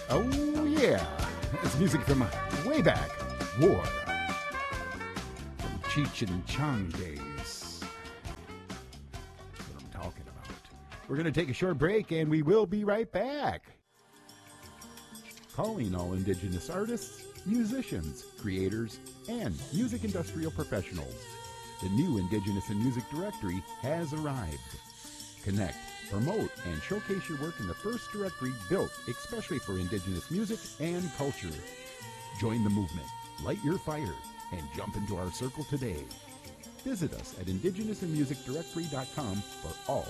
Oh, yeah. It's music from way back. War. From Cheech and Chong days. That's what I'm talking about. We're going to take a short break, and we will be right back. Calling all Indigenous artists, musicians, creators, and music industrial professionals. The new Indigenous in Music directory has arrived. Connect, promote, and showcase your work in the first directory built especially for Indigenous music and culture. Join the movement, light your fire, and jump into our circle today. Visit us at indigenousinmusicdirectory.com for all